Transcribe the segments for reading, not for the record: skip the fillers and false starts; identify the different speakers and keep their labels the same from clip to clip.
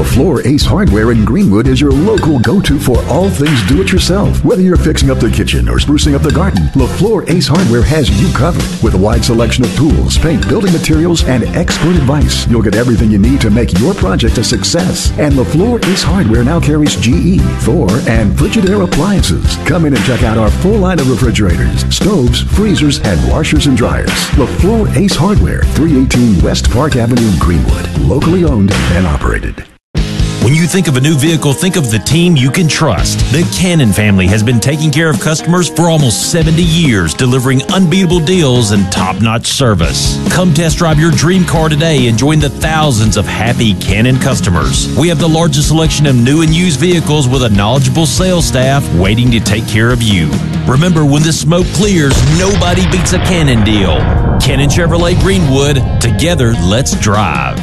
Speaker 1: LaFleur Ace Hardware in Greenwood is your local go-to for all things do-it-yourself. Whether you're fixing up the kitchen or sprucing up the garden, LaFleur Ace Hardware has you covered. With a wide selection of tools, paint, building materials, and expert advice, you'll get everything you need to make your project a success. And LaFleur Ace Hardware now carries GE, Thor, and Frigidaire appliances. Come in and check out our full line of refrigerators, stoves, freezers, and washers and dryers. LaFleur Ace Hardware, 318 West Park Avenue, Greenwood. Locally owned and operated.
Speaker 2: When you think of a new vehicle, think of the team you can trust. The Cannon family has been taking care of customers for almost 70 years, delivering unbeatable deals and top-notch service. Come test drive your dream car today and join the thousands of happy Cannon customers. We have the largest selection of new and used vehicles with a knowledgeable sales staff waiting to take care of you. Remember, when the smoke clears, nobody beats a Cannon deal. Cannon Chevrolet Greenwood. Together, let's drive.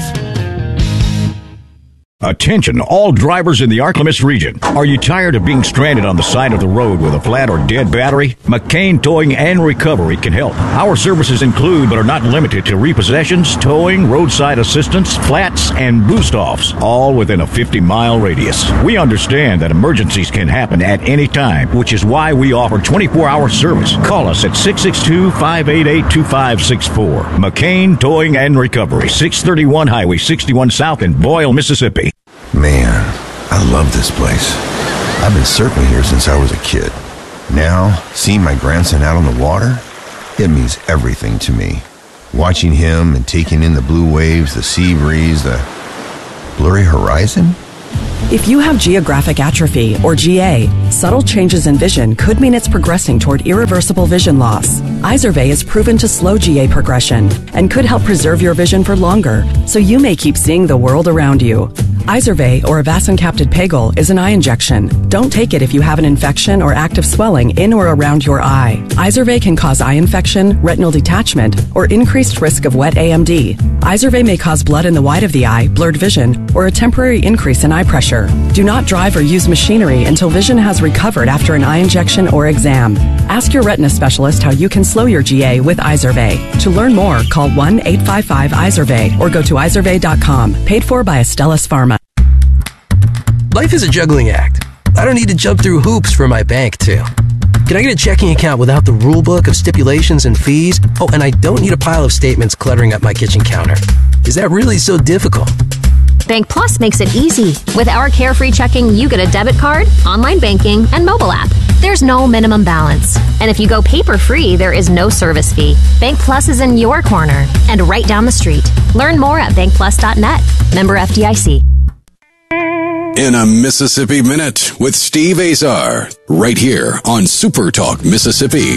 Speaker 3: Attention, all drivers in the Arklamis region. Are you tired of being stranded on the side of the road with a flat or dead battery? McCain Towing and Recovery can help. Our services include, but are not limited to, repossessions, towing, roadside assistance, flats, and boost-offs, all within a 50-mile radius. We understand that emergencies can happen at any time, which is why we offer 24-hour service. Call us at 662-588-2564. McCain Towing and Recovery, 631 Highway 61 South in Boyle, Mississippi.
Speaker 4: Man, I love this place. I've been surfing here since I was a kid. Now, seeing my grandson out on the water, it means everything to me. Watching him and taking in the blue waves, the sea breeze, the blurry horizon.
Speaker 5: If you have geographic atrophy, or GA, subtle changes in vision could mean it's progressing toward irreversible vision loss. Izervay is proven to slow GA progression and could help preserve your vision for longer, so you may keep seeing the world around you. Izervay, or avacincaptad pegol, is an eye injection. Don't take it if you have an infection or active swelling in or around your eye. Izervay can cause eye infection, retinal detachment, or increased risk of wet AMD. Izervay may cause blood in the white of the eye, blurred vision, or a temporary increase in eye pressure. Do not drive or use machinery until vision has recovered after an eye injection or exam. Ask your retina specialist how you can slow your GA with Izervay. To learn more, call 1-855-IZERVAY or go to izervay.com. Paid for by Astellas Pharma.
Speaker 6: Life is a juggling act. I don't need to jump through hoops for my bank, too. Can I get a checking account without the rule book of stipulations and fees? Oh, and I don't need a pile of statements cluttering up my kitchen counter. Is that really so difficult?
Speaker 7: Bank Plus makes it easy. With our Carefree Checking, you get a debit card, online banking, and mobile app. There's no minimum balance. And if you go paper-free, there is no service fee. Bank Plus is in your corner and right down the street. Learn more at bankplus.net. Member FDIC.
Speaker 8: In a Mississippi Minute with Steve Azar, right here on Super Talk Mississippi.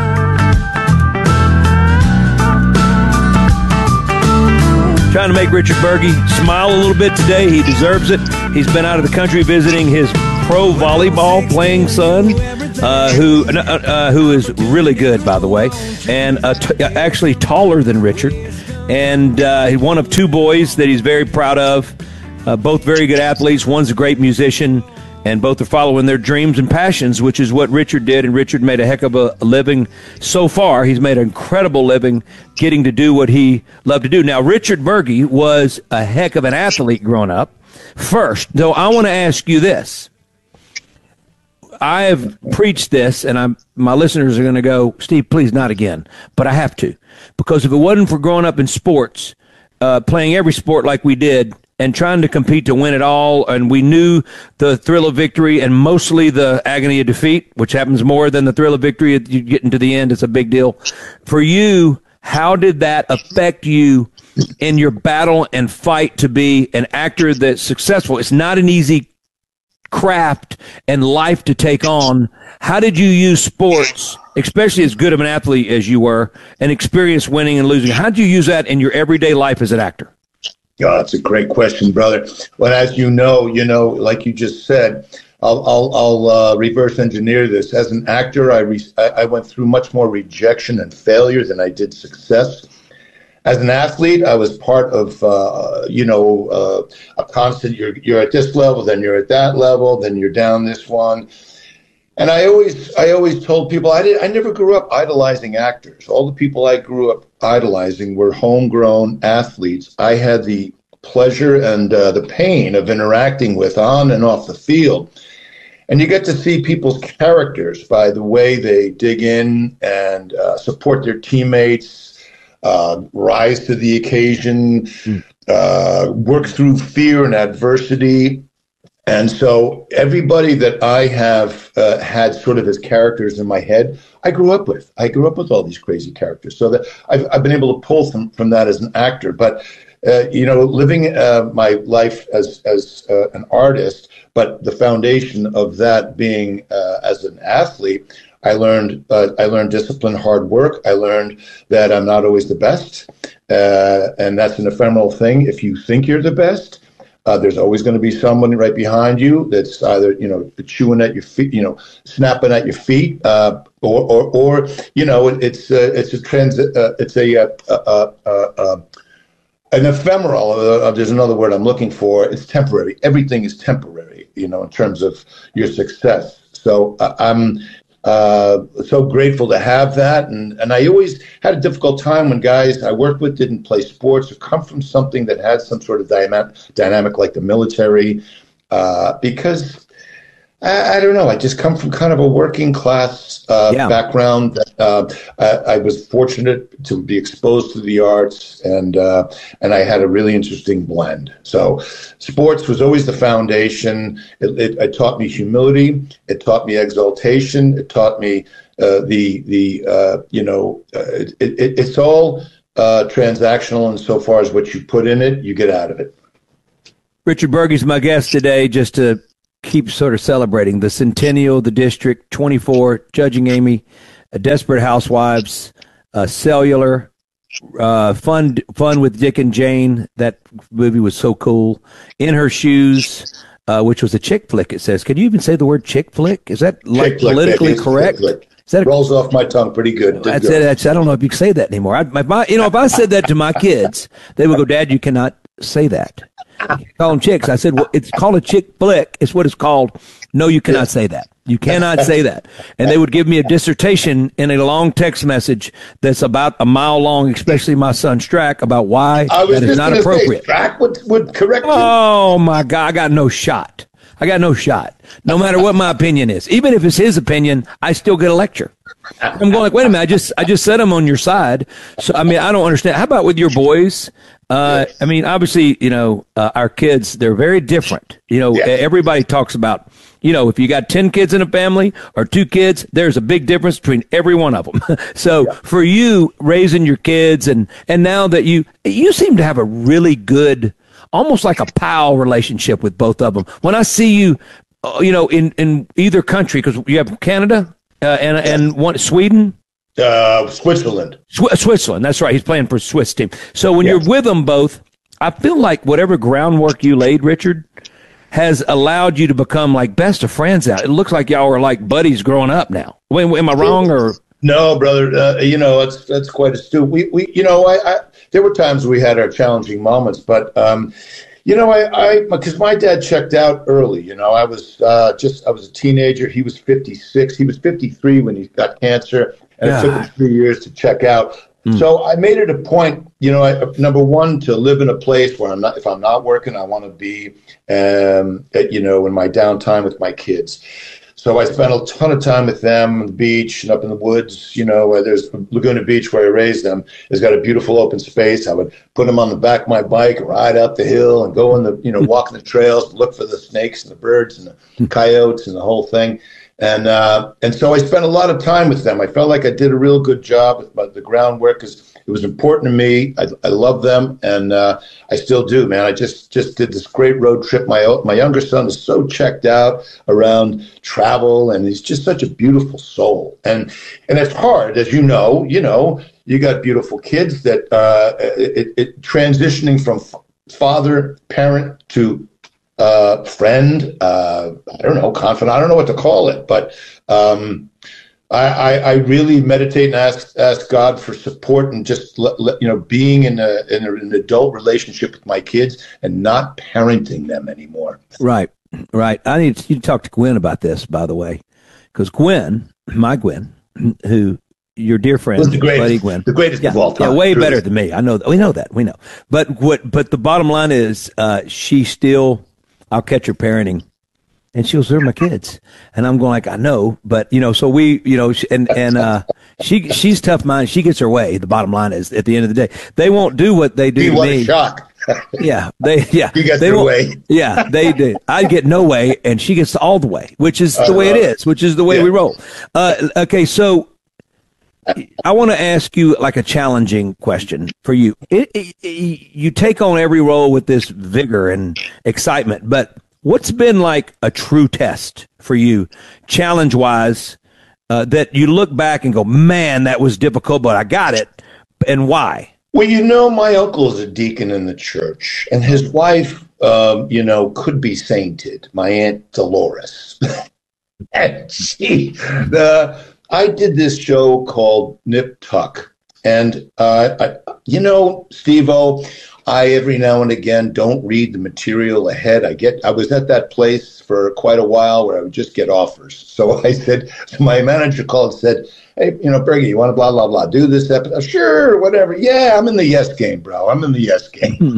Speaker 9: Trying to make Richard Berge smile a little bit today. He deserves it. He's been out of the country visiting his pro volleyball playing son, who is really good, by the way, and actually taller than Richard. And he's one of two boys that he's very proud of. Both very good athletes. One's a great musician, and both are following their dreams and passions, which is what Richard did, and Richard made a heck of a living so far. He's made an incredible living getting to do what he loved to do. Now, Richard Berge was a heck of an athlete growing up. First, though, I want to ask you this. I have preached this, and my listeners are going to go, Steve, please, not again. But I have to. Because if it wasn't for growing up in sports, playing every sport like we did, and trying to compete to win it all, and we knew the thrill of victory and mostly the agony of defeat, which happens more than the thrill of victory. You get into the end, it's a big deal. For you, how did that affect you in your battle and fight to be an actor that's successful? It's not an easy craft and life to take on. How did you use sports, especially as good of an athlete as you were, and experience winning and losing? How did you use that in your everyday life as an actor?
Speaker 10: Oh, that's a great question, brother. Well, as you know, like you just said, I'll reverse engineer this. As an actor, I went through much more rejection and failure than I did success. As an athlete, I was part of, a constant, you're at this level, then you're at that level, then you're down this one. And I always told people I never grew up idolizing actors. All the people I grew up idolizing were homegrown athletes. I had the pleasure and the pain of interacting with on and off the field. And you get to see people's characters by the way they dig in and support their teammates, rise to the occasion, work through fear and adversity. And so everybody that I have had sort of as characters in my head, I grew up with all these crazy characters. So that I've been able to pull from that as an actor. But, living my life as an artist, but the foundation of that being as an athlete, I learned discipline, hard work. I learned that I'm not always the best. And that's an ephemeral thing. If you think you're the best, there's always going to be someone right behind you that's either, chewing at your feet, snapping at your feet, or an ephemeral. There's another word I'm looking for. It's temporary. Everything is temporary, in terms of your success. So I'm so grateful to have that. And I always had a difficult time when guys I worked with didn't play sports or come from something that had some sort of dynamic like the military, because I don't know. I just come from kind of a working class background. I was fortunate to be exposed to the arts, and I had a really interesting blend. So sports was always the foundation. It taught me humility. It taught me exaltation. It taught me it's all transactional insofar as what you put in it, you get out of it.
Speaker 9: Richard Burgy's my guest today, just to keep sort of celebrating the centennial, the District, 24, Judging Amy, Desperate Housewives, Cellular, Fun with Dick and Jane. That movie was so cool. In Her Shoes, which was a chick flick, it says. Can you even say the word chick flick? Is that like politically correct? Is that
Speaker 10: rolls off my tongue pretty good.
Speaker 9: That's it. I don't know if you can say that anymore. If I said that to my kids, they would go, "Dad, you cannot say that. Call them chicks." I said, well, it's called a chick flick. It's what it's called. No, you cannot say that. You cannot say that. And they would give me a dissertation in a long text message that's about a mile long, especially my son Strack, about why that is not appropriate.
Speaker 10: Strack would correct you.
Speaker 9: Oh, my God. I got no shot. No matter what my opinion is. Even if it's his opinion, I still get a lecture. I'm going like, wait a minute, I just said I'm on your side. So, I don't understand. How about with your boys? Obviously, our kids, they're very different. Everybody talks about, if you got 10 kids in a family or 2 kids, there's a big difference between every one of them. So for you raising your kids and now that you seem to have a really good, almost like a pal relationship with both of them. When I see you, in either country, because you have Canada and one Sweden.
Speaker 10: Switzerland.
Speaker 9: Switzerland, that's right. He's playing for a Swiss team. So when you're with them both, I feel like whatever groundwork you laid, Richard, has allowed you to become like best of friends now. It looks like y'all are like buddies growing up now. Am I wrong or?
Speaker 10: No, brother. That's quite astute. We there were times we had our challenging moments, but because my dad checked out early. I was a teenager. He was 56. He was 53 when he got cancer. And it took him 3 years to check out. So I made it a point, number one, to live in a place where if I'm not working, I want to be, in my downtime with my kids. So I spent a ton of time with them on the beach and up in the woods, where there's Laguna Beach where I raised them. It's got a beautiful open space. I would put them on the back of my bike, ride up the hill and go in the, walk in the trails, look for the snakes and the birds and the coyotes and the whole thing. And so I spent a lot of time with them. I felt like I did a real good job with the groundwork because it was important to me. I love them, and I still do, man. I just did this great road trip. My younger son is so checked out around travel, and he's just such a beautiful soul. And it's hard, as you know, you got beautiful kids that it transitioning from father, parent to friend, I don't know, confidant, I don't know what to call it, but I really meditate and ask God for support and just being in an adult relationship with my kids and not parenting them anymore.
Speaker 9: Right. I need you to talk to Gwen about this, by the way, because my Gwen, who your dear friend,
Speaker 10: Was the greatest,
Speaker 9: Buddy Gwynn.
Speaker 10: the greatest
Speaker 9: Yeah,
Speaker 10: of all time.
Speaker 9: yeah, way
Speaker 10: Truly.
Speaker 9: better than me. I know that. We know that. We know. But the bottom line is, she still, I'll catch her parenting, and she'll serve my kids, and I'm going like, I know, but so we, she's tough minded. She gets her way. The bottom line is, at the end of the day, they won't do what they do to
Speaker 10: What
Speaker 9: me.
Speaker 10: a shock.
Speaker 9: Yeah,
Speaker 10: You got
Speaker 9: they
Speaker 10: your
Speaker 9: won't-
Speaker 10: way.
Speaker 9: Yeah, they do. I get no way, and she gets all the way, which is the way it is, which is the way we roll. Okay, so I want to ask you like a challenging question for you. You take on every role with this vigor and excitement, but what's been like a true test for you, challenge-wise, that you look back and go, man, that was difficult, but I got it, and why?
Speaker 10: Well, my uncle is a deacon in the church, and his wife, could be sainted, my Aunt Dolores. And I did this show called Nip Tuck, and, Steve-O, I every now and again don't read the material ahead. I was at that place for quite a while where I would just get offers. So my manager called and said, hey, Bergie, you want to blah, blah, blah, do this episode? Sure, whatever. Yeah, I'm in the yes game, bro. I'm in the yes game.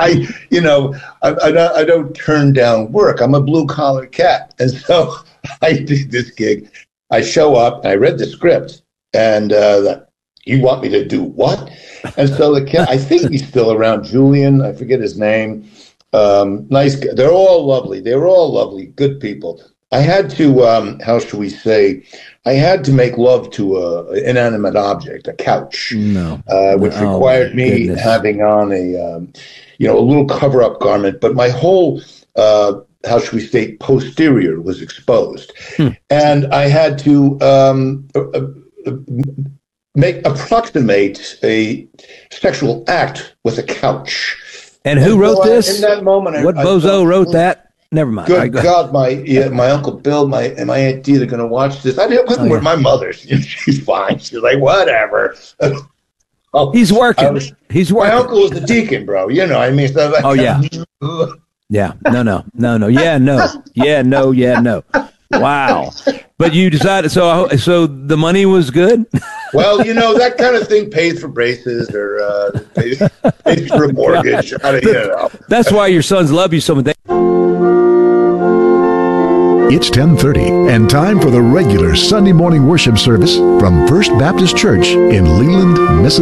Speaker 10: I don't turn down work. I'm a blue collar cat. And so I did this gig. I show up and I read the script and, you want me to do what? And so the kid, I think he's still around, Julian, I forget his name. Nice guy. They're all lovely. They were all lovely, good people. I had to, how should we say, I had to make love to an inanimate object, a couch, which required me having on a little cover-up garment. But my whole, how should we say, posterior was exposed. And I had to approximate a sexual act with a couch.
Speaker 9: And who wrote this?
Speaker 10: In that moment,
Speaker 9: what bozo wrote that? Never mind.
Speaker 10: Good God, my Uncle Bill, and my Aunt Dee, they're going to watch this. I wasn't with my mother. She's fine. She's like, whatever.
Speaker 9: He's working. He's working.
Speaker 10: My uncle was the deacon, bro. So
Speaker 9: yeah. Yeah. No. Yeah, no. Wow. But you decided, so the money was good?
Speaker 10: Well, that kind of thing pays for braces or pays for a mortgage.
Speaker 1: That's why your sons love you so much. It's 10:30 and time for the regular Sunday morning worship service from First Baptist Church in Leland, Mississippi.